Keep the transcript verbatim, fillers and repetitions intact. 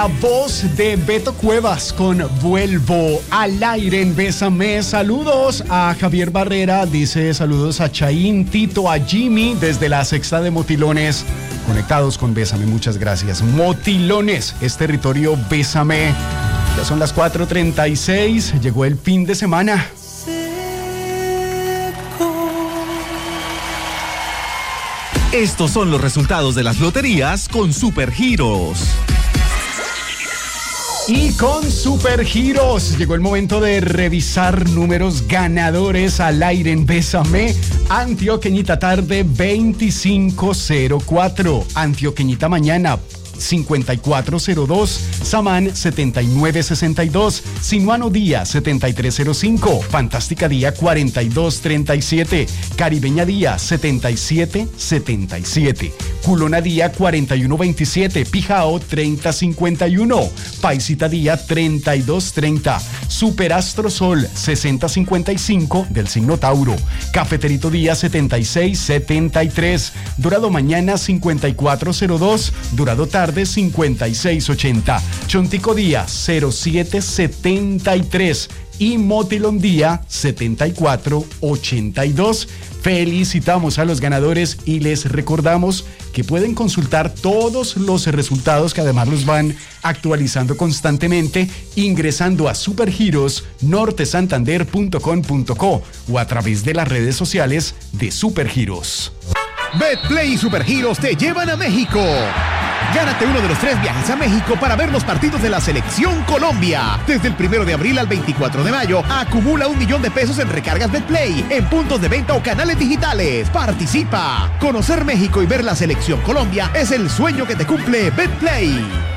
La voz de Beto Cuevas con Vuelvo al aire en Bésame. Saludos a Javier Barrera, dice saludos a Chaín, Tito, a Jimmy desde la Sexta de Motilones, conectados con Bésame, muchas gracias. Motilones es territorio Bésame. Ya son las cuatro treinta y seis, llegó el fin de semana. Estos son los resultados de las loterías con Supergiros. Y con Supergiros llegó el momento de revisar números ganadores al aire en Bésame. Antioqueñita tarde veinticinco cero cuatro, Antioqueñita mañana cincuenta y cuatro cero dos, Samán setenta y nueve sesenta y dos, Sinuano Día setenta y tres cero cinco, Fantástica Día cuarenta y dos treinta y siete, Caribeña Día setenta y siete setenta y siete, Culona Día cuarenta y uno veintisiete, Pijao treinta cincuenta y uno, Paisita Día treinta y dos treinta, Superastro Sol sesenta cincuenta y cinco del signo Tauro, Cafeterito Día setenta y seis setenta y tres, Dorado Mañana cincuenta y cuatro cero dos, Dorado Tarde cincuenta y seis ochenta, Chontico Día cero siete setenta y tres y Motilón Día setenta y cuatro ochenta y dos. Felicitamos a los ganadores y les recordamos que pueden consultar todos los resultados, que además los van actualizando constantemente, ingresando a supergiros norte santander punto com punto co o a través de las redes sociales de Supergiros. Betplay y Supergiros te llevan a México. Gánate uno de los tres viajes a México para ver los partidos de la Selección Colombia. Desde el primero de abril al veinticuatro de mayo, acumula un millón de pesos en recargas Betplay, en puntos de venta o canales digitales. ¡Participa! Conocer México y ver la Selección Colombia es el sueño que te cumple Betplay.